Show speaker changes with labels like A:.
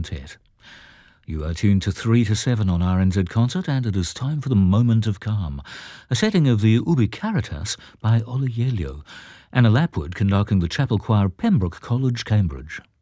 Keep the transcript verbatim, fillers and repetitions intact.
A: Quintet. You are tuned to three to seven on R N Z Concert, and it is time for the Moment of Calm, a setting of the Ubi Caritas by Olielio, Anna Lapwood conducting the chapel choir, Pembroke College, Cambridge.